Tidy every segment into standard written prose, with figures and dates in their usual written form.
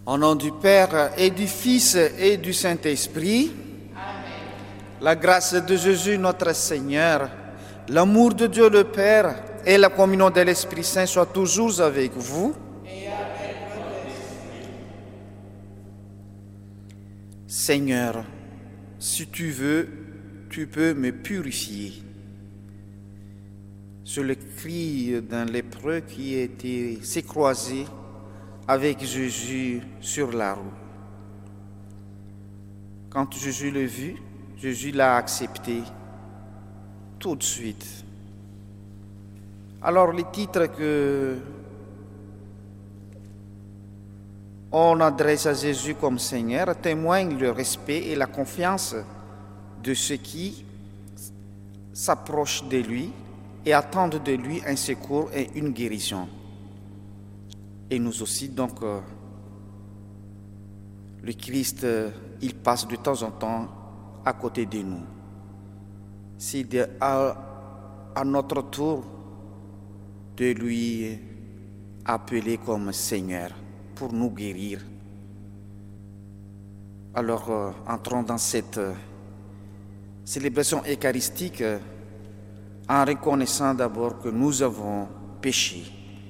Au nom du Père et du Fils et du Saint-Esprit, Amen. La grâce de Jésus notre Seigneur, l'amour de Dieu le Père et la communion de l'Esprit Saint soient toujours avec vous. Et avec votre esprit. Seigneur, si tu veux, tu peux me purifier. C'est le cri d'un lépreux qui s'est croisé avec Jésus sur la roue. Quand Jésus l'a vu, Jésus l'a accepté tout de suite. Alors les titres que on adresse à Jésus comme Seigneur témoignent le respect et la confiance de ceux qui s'approchent de lui et attendent de lui un secours et une guérison. Et nous aussi, donc, le Christ, il passe de temps en temps à côté de nous. C'est à notre tour de lui appeler comme Seigneur pour nous guérir. Alors, entrons dans cette célébration eucharistique en reconnaissant d'abord que nous avons péché.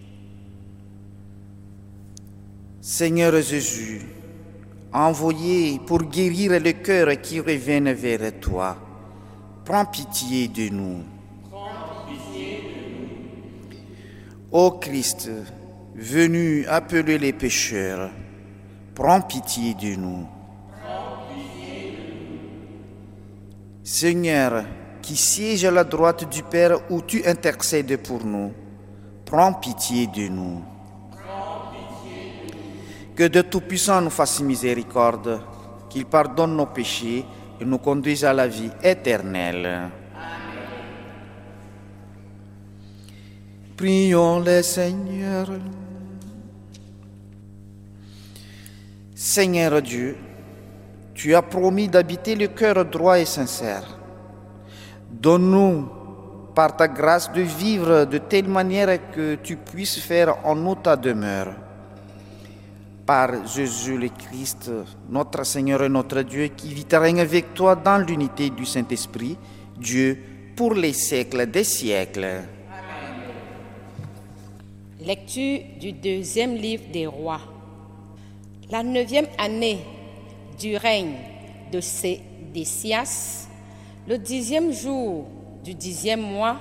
Seigneur Jésus, envoyé pour guérir le cœur qui reviennent vers toi, prends pitié de nous. Ô Christ, venu appeler les pécheurs, prends pitié de nous. Seigneur, qui siège à la droite du Père où tu intercèdes pour nous, prends pitié de nous. Que de Tout-Puissant nous fasse miséricorde, qu'il pardonne nos péchés et nous conduise à la vie éternelle. Amen. Prions le Seigneur. Seigneur Dieu, tu as promis d'habiter le cœur droit et sincère. Donne-nous, par ta grâce, de vivre de telle manière que tu puisses faire en nous ta demeure. Par Jésus le Christ, notre Seigneur et notre Dieu, qui vit et règne avec toi dans l'unité du Saint-Esprit, Dieu, pour les siècles des siècles. Amen. Lecture du deuxième livre des Rois. La 9e année du règne de Sédécias, le 10e jour du 10e mois,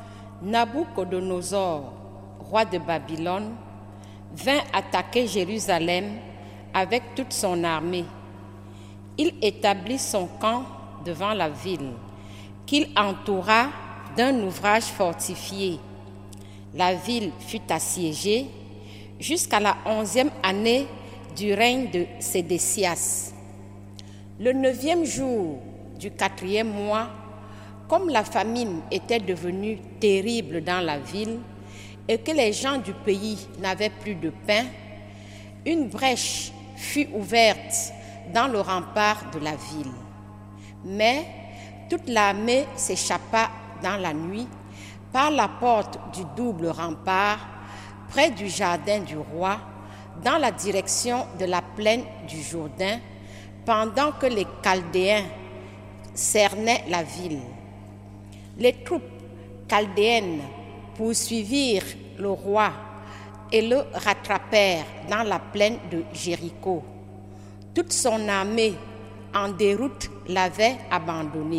Nabuchodonosor, roi de Babylone, vint attaquer Jérusalem avec toute son armée. Il établit son camp devant la ville, qu'il entoura d'un ouvrage fortifié. La ville fut assiégée jusqu'à la 11e année du règne de Sédécias. Le 9e jour du 4e mois, comme la famine était devenue terrible dans la ville, et que les gens du pays n'avaient plus de pain, une brèche fut ouverte dans le rempart de la ville. Mais toute l'armée s'échappa dans la nuit par la porte du double rempart, près du jardin du roi, dans la direction de la plaine du Jourdain, pendant que les Chaldéens cernaient la ville. Les troupes chaldéennes poursuivirent le roi et le rattrapèrent dans la plaine de Jéricho. Toute son armée en déroute l'avait abandonné.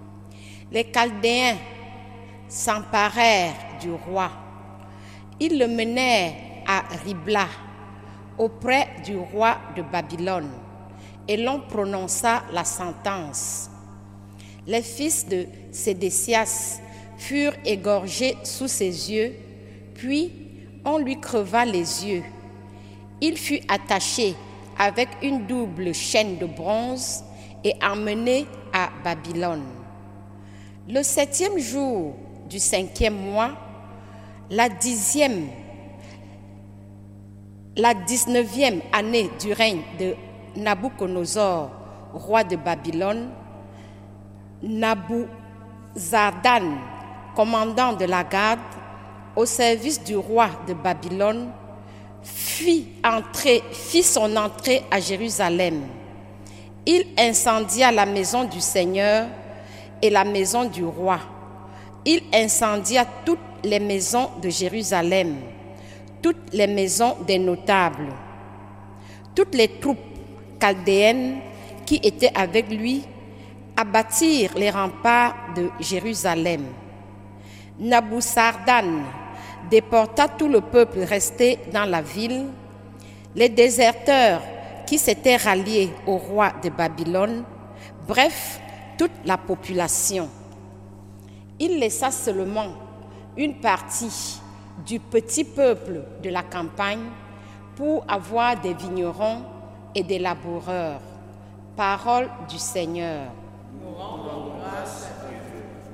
Les Chaldéens s'emparèrent du roi. Ils le menèrent à Ribla, auprès du roi de Babylone, et l'on prononça la sentence. Les fils de Sédécias furent égorgés sous ses yeux, puis on lui creva les yeux. Il fut attaché avec une double chaîne de bronze et emmené à Babylone. Le 7e jour du 5e mois, la 19e année du règne de Nabuchodonosor, roi de Babylone, Nabuzardan, commandant de la garde, au service du roi de Babylone, fit son entrée à Jérusalem. Il incendia la maison du Seigneur et la maison du roi. Il incendia toutes les maisons de Jérusalem, toutes les maisons des notables. Toutes les troupes chaldéennes qui étaient avec lui abattirent les remparts de Jérusalem. Nabuzardan déporta tout le peuple resté dans la ville, les déserteurs qui s'étaient ralliés au roi de Babylone, bref, toute la population. Il laissa seulement une partie du petit peuple de la campagne pour avoir des vignerons et des laboureurs. Parole du Seigneur. Nous rendons grâce à Dieu.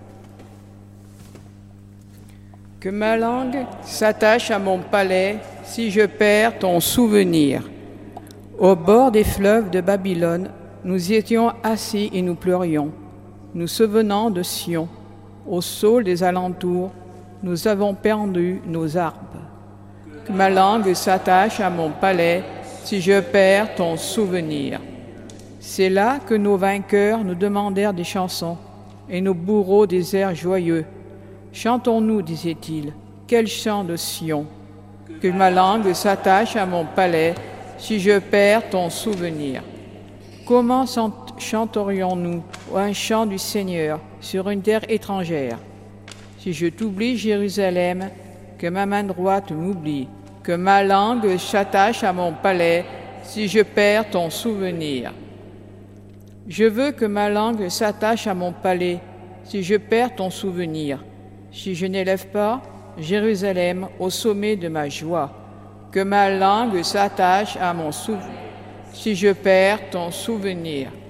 Que ma langue s'attache à mon palais si je perds ton souvenir. Au bord des fleuves de Babylone, nous y étions assis et nous pleurions. Nous souvenant de Sion, au saule des alentours, nous avons perdu nos harpes. Que ma langue s'attache à mon palais si je perds ton souvenir. C'est là que nos vainqueurs nous demandèrent des chansons et nos bourreaux des airs joyeux. Chantons-nous, disait-il, quel chant de Sion. Que ma langue s'attache à mon palais si je perds ton souvenir. Comment chanterions-nous un chant du Seigneur sur une terre étrangère? Si je t'oublie, Jérusalem, que ma main droite m'oublie, que ma langue s'attache à mon palais si je perds ton souvenir. Je veux que ma langue s'attache à mon palais si je perds ton souvenir, si je n'élève pas Jérusalem au sommet de ma joie, que ma langue s'attache à mon souvenir si je perds ton souvenir.